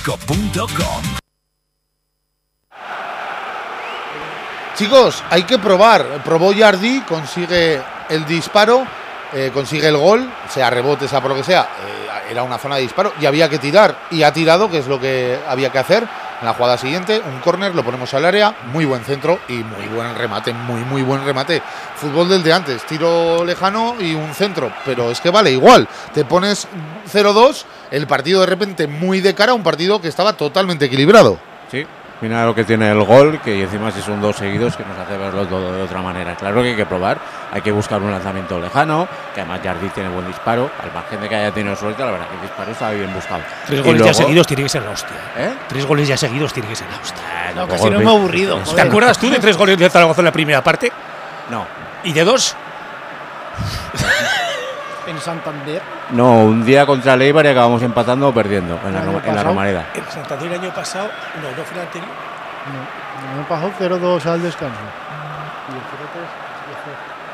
Co.com. Chicos, hay que probar. Probó Jardí, consigue el disparo, consigue el gol, sea rebote, sea por lo que sea. Era una zona de disparo y había que tirar. Y ha tirado, que es lo que había que hacer. En la jugada siguiente, un córner, lo ponemos al área, muy buen centro y muy buen remate, muy buen remate. Fútbol del de antes, tiro lejano y un centro, pero es que vale igual. Te pones 0-2, el partido de repente muy de cara a un partido que estaba totalmente equilibrado. Sí, mira lo que tiene el gol, que encima si son dos seguidos que nos hace verlo todo de otra manera. Claro que hay que probar, hay que buscar un lanzamiento lejano, que además Jardí tiene buen disparo, al margen de que haya tenido suerte, la verdad que el disparo estaba bien buscado. 3 goles ya seguidos tiene que ser la hostia. 3 goles ya seguidos tiene que ser la hostia. No, casi no me he aburrido. ¿Te acuerdas tú de 3 goles de Zaragoza en la primera parte? No. ¿Y de 2? En Santander. No, un día contra el Eibar y acabamos empatando o perdiendo en la Romareda. En Santander el año pasado, no fue el anterior. No, el año pasado 0-2 al descanso. Y el 0-3